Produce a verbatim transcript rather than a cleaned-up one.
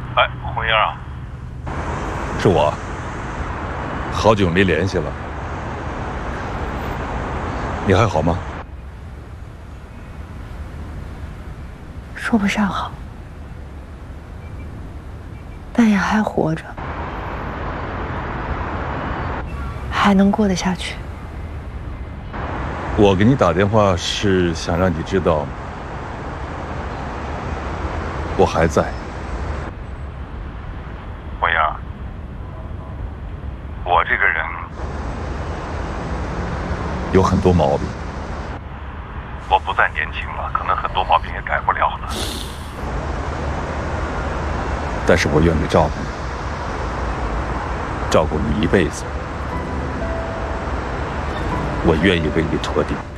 哎，红英啊， 是我，好久没联系了，你还好吗？ 说不上好，但也还活着，还能过得下去。 我给你打电话是想让你知道，我还在。 红英，我这个人有很多毛病， 我不再年轻了，可能很多毛病也改不了了。 但是我愿意照顾你，照顾你一辈子。我愿意为你拖地。